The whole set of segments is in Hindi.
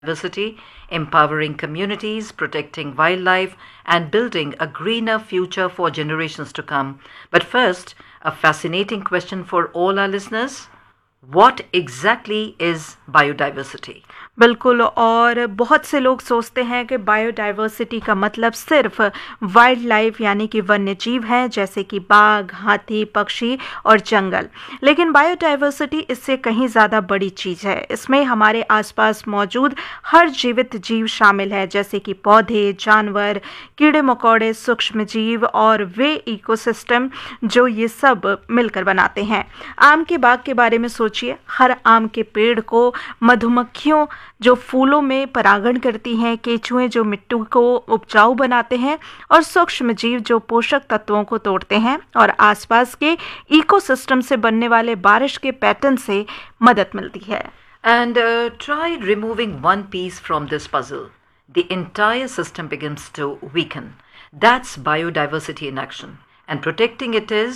biodiversity, empowering communities, protecting wildlife, and building a greener future for generations to come. But first, a fascinating question for all our listeners. What exactly is biodiversity? बिल्कुल। और बहुत से लोग सोचते हैं कि बायोडाइवर्सिटी का मतलब सिर्फ वाइल्ड लाइफ यानी कि वन्य जीव हैं, जैसे कि बाघ, हाथी, पक्षी और जंगल। लेकिन बायोडाइवर्सिटी इससे कहीं ज़्यादा बड़ी चीज़ है। इसमें हमारे आसपास मौजूद हर जीवित जीव शामिल है, जैसे कि पौधे, जानवर, कीड़े मकोड़े, सूक्ष्म जीव और वे इकोसिस्टम जो ये सब मिलकर बनाते हैं। आम के बाग के बारे में सोचिए। हर आम के पेड़ को मधुमक्खियों जो फूलों में परागण करती हैं, केंचुए जो मिट्टी को उपजाऊ बनाते हैं, और सूक्ष्म जीव जो पोषक तत्वों को तोड़ते हैं और आसपास के इकोसिस्टम से बनने वाले बारिश के पैटर्न से मदद मिलती है। And try removing one piece from this puzzle. The entire system begins to weaken. That's biodiversity in action. And protecting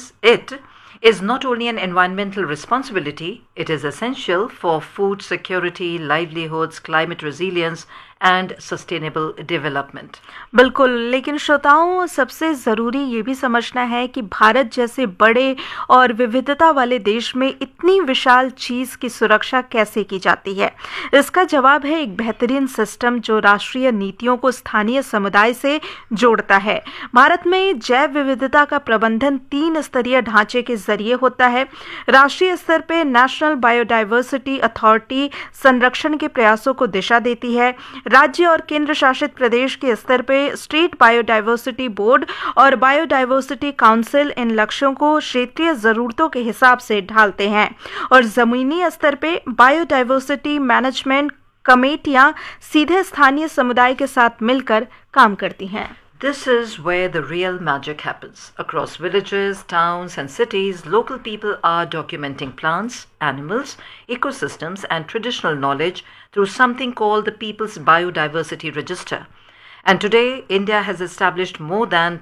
it is not only an environmental responsibility, it is essential for food security, livelihoods, climate resilience, and sustainable development. बिल्कुल। लेकिन श्रोताओं, सबसे ज़रूरी ये भी समझना है कि भारत जैसे बड़े और विविधता वाले देश में इतनी विशाल चीज़ की सुरक्षा कैसे की जाती है। इसका जवाब है एक बेहतरीन सिस्टम जो राष्ट्रीय नीतियों को स्थानीय समुदाय से जोड़ता है। भारत में जैव विविधता का प्रबंधन 3 स्तरीय ढांचे के जरिए होता है। राष्ट्रीय स्तर पर नेशनल बायोडाइवर्सिटी अथॉरिटी संरक्षण के प्रयासों को दिशा देती है। राज्य और केंद्र शासित प्रदेश के स्तर पर स्टेट बायोडाइवर्सिटी बोर्ड और बायोडाइवर्सिटी काउंसिल इन लक्ष्यों को क्षेत्रीय जरूरतों के हिसाब से ढालते हैं, और जमीनी स्तर पर बायोडाइवर्सिटी मैनेजमेंट कमेटियां सीधे स्थानीय समुदाय के साथ मिलकर काम करती हैं। This is where the real magic happens. Across villages, towns, and cities, local people are documenting plants, animals, ecosystems, and traditional knowledge through something called the People's Biodiversity Register. And today, India has established more than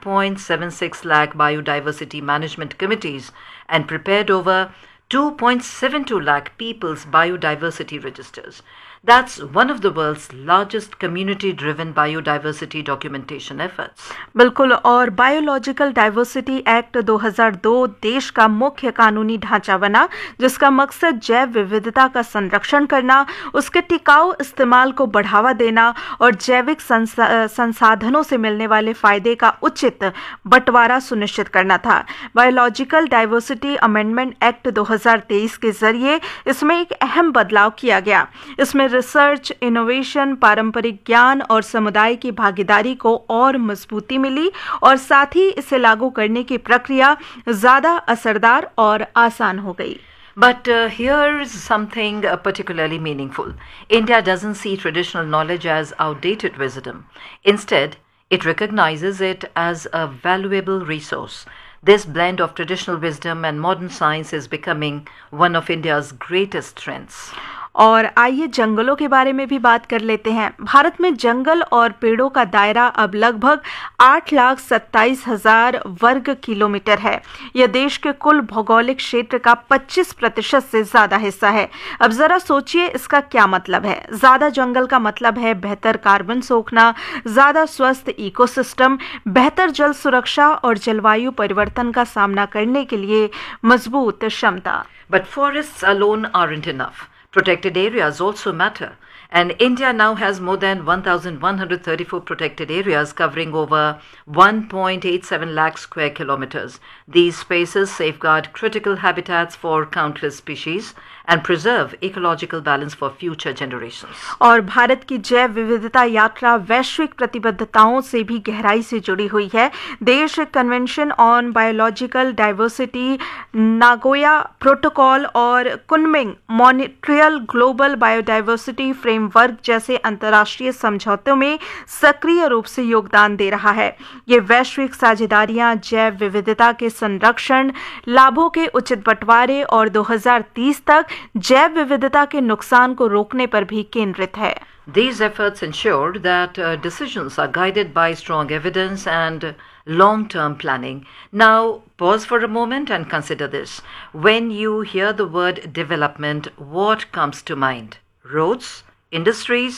2.76 lakh biodiversity management committees and prepared over 2.72 lakh people's biodiversity registers. That's one of the world's largest community-driven biodiversity documentation efforts. बिल्कुल। और बायोलॉजिकल डाइवर्सिटी एक्ट 2002 देश का मुख्य कानूनी ढांचा बना, जिसका मकसद जैव विविधता का संरक्षण करना, उसके टिकाऊ इस्तेमाल को बढ़ावा देना और जैविक संसाधनों से मिलने वाले फायदे का उचित बंटवारा सुनिश्चित करना था। बायोलॉजिकल डाइवर्सिटी अमेंडमेंट एक्ट 2023 के जरिए इसमें एक अहम बदलाव किया गया। इसमें रिसर्च, इनोवेशन, पारंपरिक ज्ञान और समुदाय की भागीदारी को और मजबूती मिली, और साथ ही इसे लागू करने की प्रक्रिया ज्यादा असरदार और आसान हो गई। But here's something particularly meaningful. India doesn't see traditional knowledge as outdated wisdom. Instead, it recognizes it as a valuable resource. This blend of traditional wisdom and modern science is becoming one of India's greatest strengths. और आइए जंगलों के बारे में भी बात कर लेते हैं। भारत में जंगल और पेड़ों का दायरा अब लगभग 8,27,000 वर्ग किलोमीटर है। यह देश के कुल भौगोलिक क्षेत्र का 25% से ज्यादा हिस्सा है। अब जरा सोचिए इसका क्या मतलब है। ज्यादा जंगल का मतलब है बेहतर कार्बन सोखना, ज्यादा स्वस्थ इकोसिस्टम, बेहतर जल सुरक्षा और जलवायु परिवर्तन का सामना करने के लिए मजबूत क्षमता। But forests alone aren't enough. Protected areas also matter, and India now has more than 1,134 protected areas covering over 1.87 lakh square kilometers. These spaces safeguard critical habitats for countless species and preserve ecological balance for future generations. और भारत की जैव विविधता यात्रा वैश्विक प्रतिबद्धताओं से भी गहराई से जुड़ी हुई है। देश convention on biological diversity, Nagoya protocol और Kunming Montreal global biodiversity framework जैसे अंतर्राष्ट्रीय समझौतों में सक्रिय रूप से योगदान दे रहा है। ये वैश्विक साझेदारियां जैव विविधता के संरक्षण, लाभों के उचित बंटवारे और 2030 तक जैव विविधता के नुकसान को रोकने पर भी केंद्रित है। These efforts ensure that decisions are guided by strong evidence and long-term planning. Now, pause for a moment and consider this. When you hear the word development, what comes to mind? Roads, industries,